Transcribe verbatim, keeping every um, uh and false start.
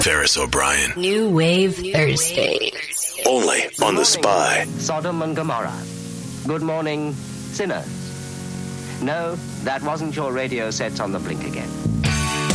Ferris O'Brien. New Wave Thursday. Only on The Spy. Sodom and Gomorrah. Good morning, sinners. No, that wasn't your radio set on the blink again.